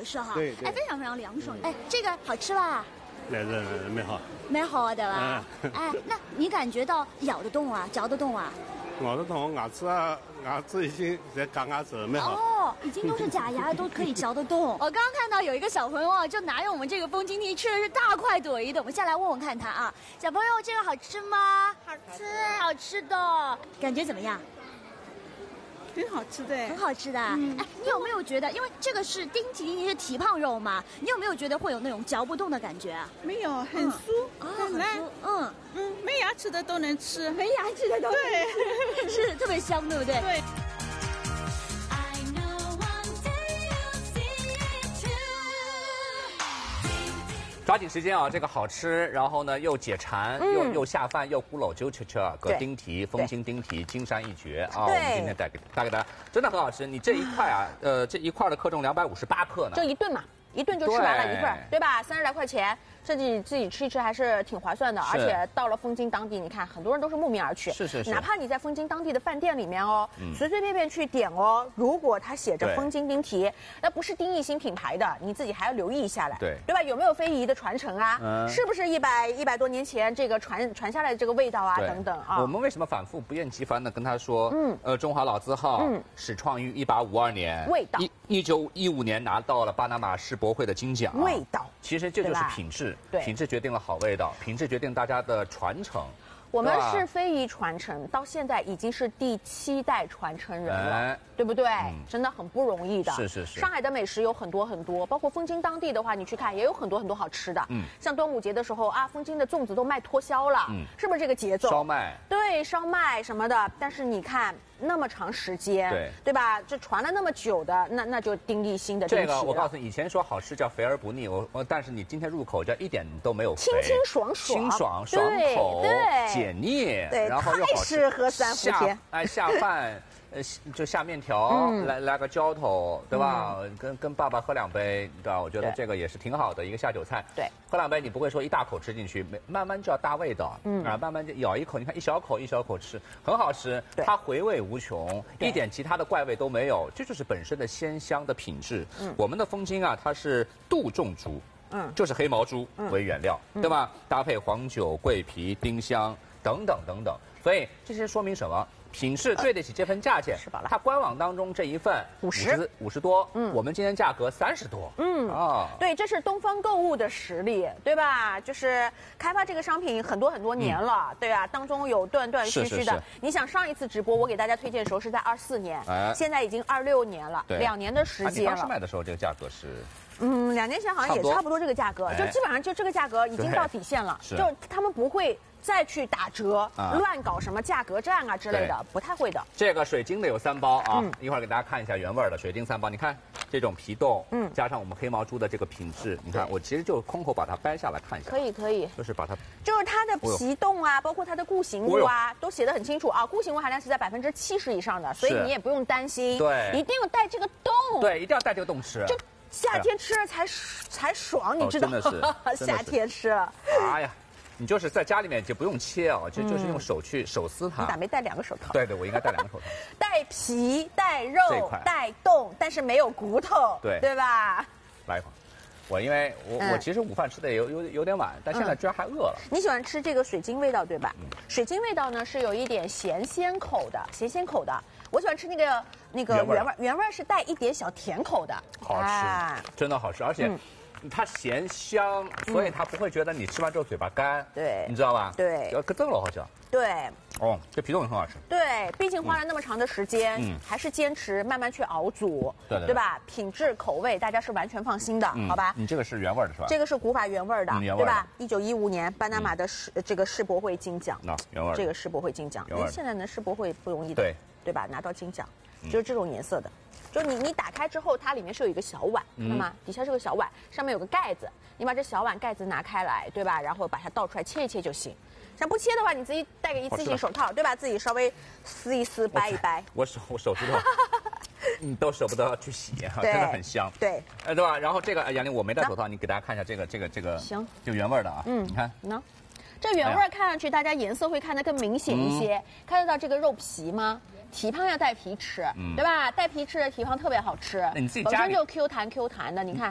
是哈？ 对， 哎，非常非常凉爽。哎，这个好吃吧？ 来人蛮好， 蛮好的吧？哎，那你感觉到咬得动啊，嚼得动啊？ 咬得动，牙齿已经在嘎嘎走，蛮好。 哦，已经都是假牙，都可以嚼得动。我刚刚看到有一个小朋友啊，就拿着我们这个风晶地吃的是大快朵颐的。我们下来问问看他啊，小朋友这个好吃吗？ 好吃， 好吃的，感觉怎么样？ 挺好吃的， 很好吃的。哎，你有没有觉得，因为这个是丁蹄是蹄膀肉嘛，你有没有觉得会有那种嚼不动的感觉啊？ 没有，很酥，很烂，没牙齿的都能吃， 没牙齿的都能吃，是特别香，对不对？ 对。 抓紧时间啊，这个好吃，然后呢又解馋，又下饭，又古老酒吃个丁蹄，风清丁蹄，金山一绝啊！我们今天带给大家，真的很好吃。你这一块啊，这一块的克重258克呢， 就一顿嘛，一顿就吃完了一份，对吧？30来块钱。自己吃一吃还是挺划算的，而且到了枫泾当地，你看很多人都是慕名而去， 是， 哪怕你在枫泾当地的饭店里面哦，随随便便去点哦，如果它写着枫泾丁蹄，那不是丁义兴品牌的，你自己还要留意下来，对吧？有没有非遗的传承啊？是不是100多年前这个传下来的这个味道啊？等等啊。 我们为什么反复不厌其烦的跟他说，中华老字号始创于1852年， 味道 ，1915年拿到了巴拿马世博会的金奖， 味道， 其实这就是品质。品质决定了好味道，品质决定大家的传承。 我们是非遗传承，到现在已经是第7代传承人了，对不对？真的很不容易的。 是。 上海的美食有很多，包括枫泾当地的话，你去看也有很多好吃的。像端午节的时候啊，枫泾的粽子都卖脱销了，是不是这个节奏？ 烧麦。 对，烧麦什么的。但是你看那么长时间，对吧？这传了那么久的，那就丁义兴的这个，我告诉你，以前说好吃叫肥而不腻，但是你今天入口这一点都没有肥， 清爽， 清爽爽口，解腻， 对， 然后又好吃， 适合3伏天， 下饭。就下面条，来个浇头，对吧？跟爸爸喝2杯，对吧？我觉得这个也是挺好的一个下酒菜。 对， 喝2杯你不会说一大口吃进去，慢慢就要搭味道，慢慢就咬一口，你看一小口吃，很好吃，它回味无穷，一点其他的怪味都没有，这就是本身的鲜香的品质。我们的枫泾啊，它是杜仲猪，就是黑毛猪为原料，对吧？搭配黄酒、桂皮、丁香等等，所以这些说明什么？品质对得起这份价钱， 吃饱了。 它官网当中这一份50多，我们今天价格30多， 对，这是东方购物的实力，对吧？就是开发这个商品很多年了，对吧？当中有断续的。你想上一次直播我给大家推荐的时候是在24年，现在已经26年了，2年的时间了。 你当时买的时候这个价格是 ？2年前好像也差不多这个价格，就基本上就这个价格已经到底线了，就他们不会再去打折、乱搞什么价格战啊之类的，不太会的。 这个水晶的有3包啊，一会儿给大家看一下原味的水晶3包。你看这种皮冻，加上我们黑毛猪的这个品质，你看我其实就空口把它掰下来看一下。 可以， 就是把它， 就是它的皮冻啊，包括它的固形物啊，都写得很清楚啊，固形物含量是在70%以上的，所以你也不用担心。 对， 一定要带这个冻。 对，一定要带这个冻吃。 就夏天吃了才爽，你知道吗？ 真的是夏天吃了。 哎呀，你就是在家里面就不用切啊，就是用手去手撕它。 你咋没戴2个手套？ 对，我应该戴2个手套。 带皮、带肉、带冻，但是没有骨头，对吧？ 来一口。因为我其实午饭吃的有点晚，但现在居然还饿了。 你喜欢吃这个水晶味道对吧？水晶味道呢是有一点咸鲜口的。我喜欢吃那个原味是带一点小甜口的， 好吃，真的好吃，而且它咸香，所以它不会觉得你吃完之后嘴巴干， 对， 你知道吧？ 对， 可真了好像。 对。 这皮冻也很好吃。 对，毕竟花了那么长的时间，还是坚持慢慢去熬煮，对吧？品质口味大家是完全放心的，好吧？ 你这个是原味的是吧？ 这个是古法原味的，对吧？1915年巴拿马的这个世博会金奖， 原味。 这个世博会金奖，现在能世博会不容易的，对吧？拿到金奖，就是这种颜色的。就你打开之后，它里面是有一个小碗，那么底下是个小碗，上面有个盖子，你把这小碗盖子拿开来，对吧？然后把它倒出来切一切就行。想不切的话，你自己戴个一次性手套，对吧？自己稍微撕一撕、掰一掰。 我手指头，都舍不得去洗，真的很香。 对， 对吧？然后这个杨玲我没戴手套，你给大家看一下这个， 行， 就原味的啊。你看， 这原味看上去大家颜色会看得更明显一些，看得到这个肉皮吗？蹄膀要带皮吃，对吧？带皮吃的蹄膀特别好吃， 你自己家里本身就 Q 弹的。你看